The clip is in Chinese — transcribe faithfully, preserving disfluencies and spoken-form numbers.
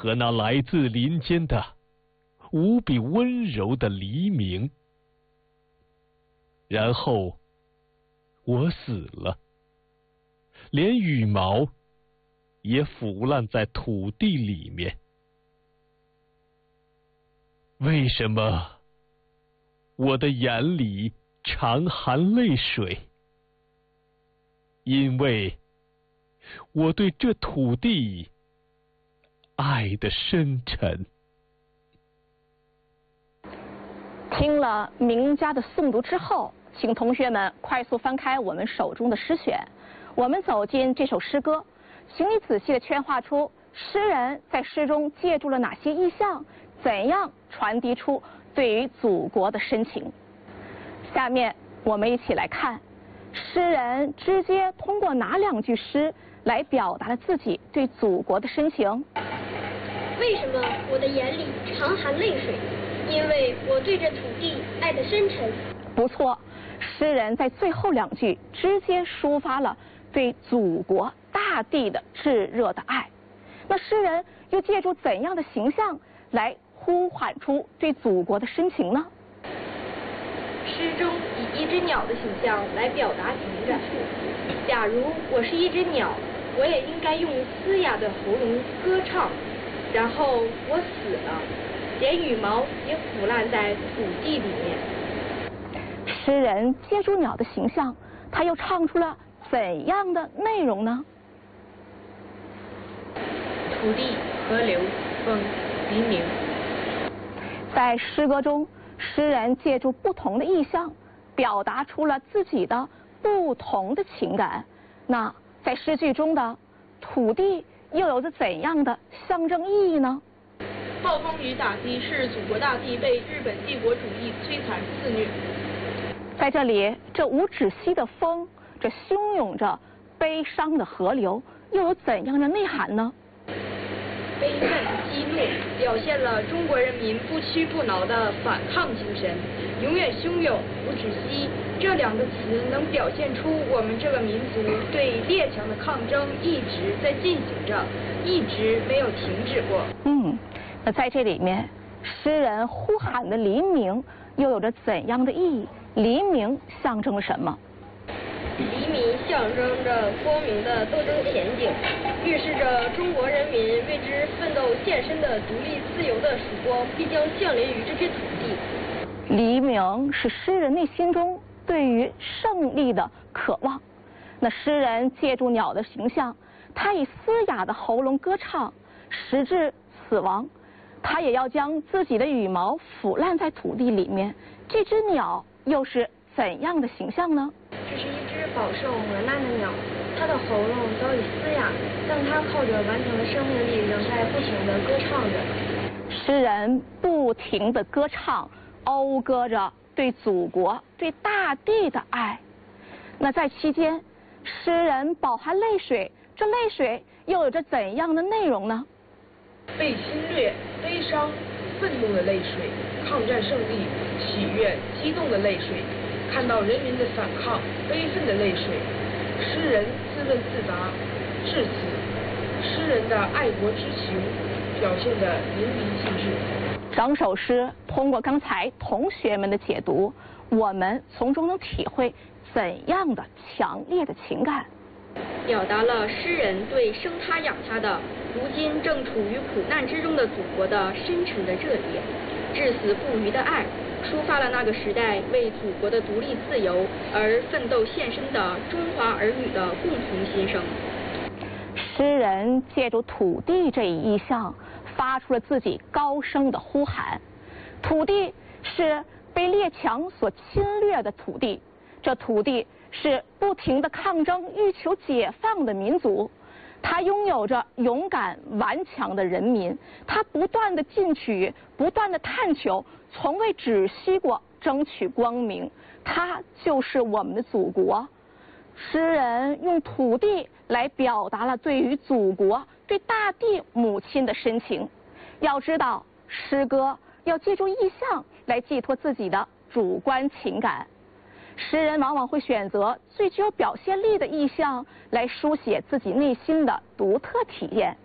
和那来自林间的无比温柔的黎明。然后我死了，连羽毛也腐烂在土地里面。为什么我的眼里常含泪水？因为我对这土地爱的深沉。 听了名家的诵读之后，请同学们快速翻开我们手中的诗选，我们走进这首诗歌，请你仔细的圈画出诗人在诗中借助了哪些意象，怎样传递出对于祖国的深情。下面我们一起来看诗人直接通过哪两句诗来表达了自己对祖国的深情。 为什么我的眼里常含泪水？因为我对这土地爱的深沉。 不错，诗人在最后两句直接抒发了对祖国大地的炙热的爱。那诗人又借助怎样的形象来呼喊出对祖国的深情呢？ 诗中以一只鸟的形象来表达情感。假如我是一只鸟，我也应该用嘶哑的喉咙歌唱，然后我死了，连羽毛也腐烂在土地里面。 诗人借助鸟的形象，他又唱出了怎样的内容呢？ 土地、河流、风、黎明。 在诗歌中，诗人借助不同的意象，表达出了自己的不同的情感。那在诗句中的土地又有着怎样的象征意义呢？ 暴风雨打击是祖国大地被日本帝国主义摧残肆虐。 在这里，这无止息的风，这汹涌着悲伤的河流，又有怎样的内涵呢？ 悲愤激怒表现了中国人民不屈不挠的反抗精神，永远汹涌无止息这两个词能表现出我们这个民族对列强的抗争一直在进行着，一直没有停止过。 嗯，那在这里面，诗人呼喊的黎明又有着怎样的意义？黎明象征了什么？ 黎明象征着光明的斗争前景，预示着中国人民为之奋斗献身的独立自由的曙光必将降临于这片土地。 黎明是诗人内心中对于胜利的渴望。那诗人借助鸟的形象，他以嘶哑的喉咙歌唱，直至死亡。他也要将自己的羽毛腐烂在土地里面。这只鸟又是怎样的形象呢？ 这是一只饱受磨难的鸟，它的喉咙早已嘶哑，但它靠着顽强的生命力，仍在不停地歌唱着。 诗人不停地歌唱，讴歌着对祖国、对大地的爱。那在期间，诗人饱含泪水，这泪水又有着怎样的内容呢？ 被侵略、悲伤、愤怒的泪水，抗战胜利、喜悦、激动的泪水，看到人民的反抗、悲愤的泪水。诗人自问自答，至此，诗人的爱国之情表现得淋漓尽致。 整首诗通过刚才同学们的解读，我们从中能体会怎样的强烈的情感？ 表达了诗人对生他养他的，如今正处于苦难之中的祖国的深沉的热烈，至死不渝的爱，抒发了那个时代为祖国的独立自由而奋斗献身的中华儿女的共同心声。 诗人借助土地这一意象，发出了自己高声的呼喊。土地是被列强所侵略的土地，这土地是不停的抗争、欲求解放的民族。他拥有着勇敢顽强的人民，他不断的进取，不断的探求，从未止息过争取光明。他就是我们的祖国。诗人用土地来表达了对于祖国、对大地母亲的深情。要知道，诗歌要借助意象来寄托自己的主观情感。诗人往往会选择最具有表现力的意象来书写自己内心的独特体验。